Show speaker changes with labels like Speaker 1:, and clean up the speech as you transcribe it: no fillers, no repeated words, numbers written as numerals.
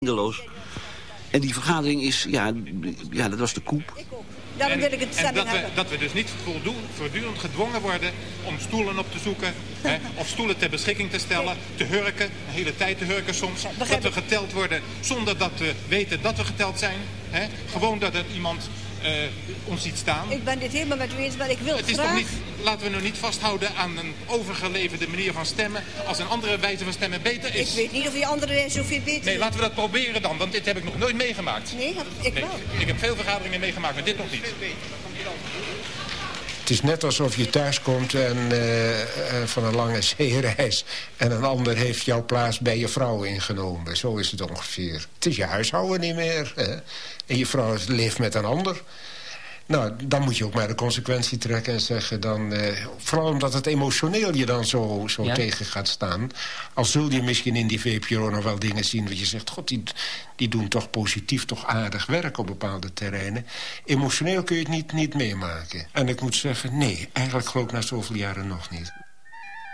Speaker 1: eindeloos. En die vergadering is, ja, dat was de koep.
Speaker 2: Daarom wil ik het
Speaker 3: dat we dus niet voortdurend gedwongen worden om stoelen op te zoeken... of stoelen ter beschikking te stellen, te hurken, een hele tijd te hurken soms. Dat we geteld worden zonder dat we weten dat we geteld zijn. Gewoon dat er iemand ons ziet staan.
Speaker 2: Ik ben dit helemaal met u eens, maar ik wil
Speaker 3: het is
Speaker 2: graag...
Speaker 3: toch niet, laten we nu niet vasthouden aan een overgeleverde manier van stemmen... als een andere wijze van stemmen beter is.
Speaker 2: Ik weet niet of die andere wijze zoveel beter is.
Speaker 3: Nee, laten we dat proberen dan, want dit heb ik nog nooit meegemaakt.
Speaker 2: Nee, ik wel.
Speaker 3: Ik heb veel vergaderingen meegemaakt, maar dit nog niet.
Speaker 4: Het is net alsof je thuis komt van een lange zeereis... en een ander heeft jouw plaats bij je vrouw ingenomen. Zo is het ongeveer. Het is je huishouden niet meer. Hè? En je vrouw leeft met een ander. Nou, dan moet je ook maar de consequentie trekken en zeggen dan... vooral omdat het emotioneel je dan zo tegen gaat staan... al zul je misschien in die VPRO nog wel dingen zien... dat je zegt, god, die doen toch positief, toch aardig werk op bepaalde terreinen. Emotioneel kun je het niet meemaken. En ik moet zeggen, nee, eigenlijk geloof ik na zoveel jaren nog niet.